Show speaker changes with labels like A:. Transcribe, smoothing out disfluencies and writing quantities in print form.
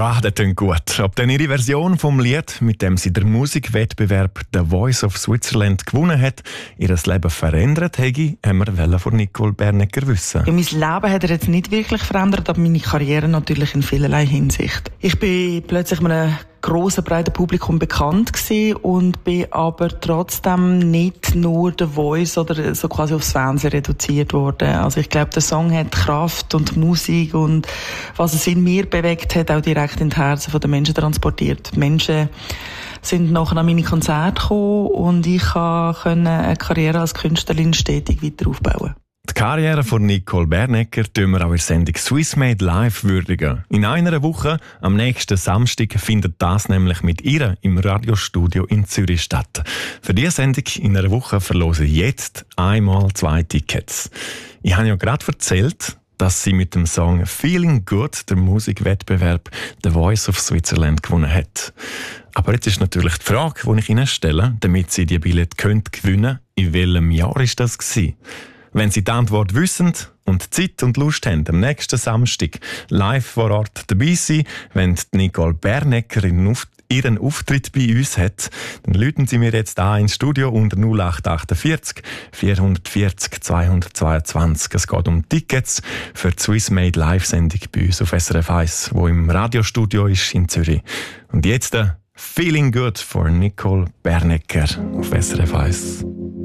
A: Wow, das klingt gut. Ob dann ihre Version vom Lied, mit dem sie den Musikwettbewerb «The Voice of Switzerland» gewonnen hat, ihr Leben verändert hätte, haben wir von Nicole Bernecker wissen.
B: Ja, mein Leben hat er jetzt nicht wirklich verändert, aber meine Karriere natürlich in vielerlei Hinsicht. Ich bin plötzlich einem grossen, breiten Publikum bekannt gewesen und bin aber trotzdem nicht nur The Voice oder so quasi aufs Fernsehen reduziert worden. Also ich glaube, der Song hat Kraft und Musik und was es in mir bewegt hat, auch direkt in die Herzen der Menschen transportiert. Die Menschen sind nachher an meine Konzerte gekommen und ich konnte eine Karriere als Künstlerin stetig weiter aufbauen.
A: Die Karriere von Nicole Bernecker tun wir auch in der Sendung «Swissmade Live» würdigen. In einer Woche, am nächsten Samstag, findet das nämlich mit ihr im Radiostudio in Zürich statt. Für diese Sendung in einer Woche verlose ich jetzt einmal 2 Tickets. Ich habe ja gerade erzählt, dass sie mit dem Song «Feeling Good» den Musikwettbewerb «The Voice of Switzerland» gewonnen hat. Aber jetzt ist natürlich die Frage, die ich Ihnen stelle, damit Sie die Billette gewinnen können, in welchem Jahr ist das gewesen? Wenn Sie die Antwort wissen und Zeit und Lust haben, am nächsten Samstag live vor Ort dabei sein, wenn Nicole Bernecker ihren Auftritt bei uns hat, dann rufen Sie mir jetzt an ins Studio unter 0848 440 222. Es geht um Tickets für die Swissmade Live-Sendung bei uns auf SRF 1, wo im Radiostudio ist in Zürich. Und jetzt «Feeling Good» von Nicole Bernecker auf SRF 1.